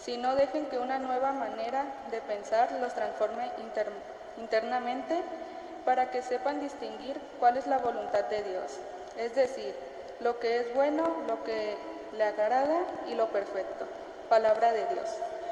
sino dejen que una nueva manera de pensar los transforme internamente para que sepan distinguir cuál es la voluntad de Dios, es decir, lo que es bueno, lo que le agrada y lo perfecto. Palabra de Dios.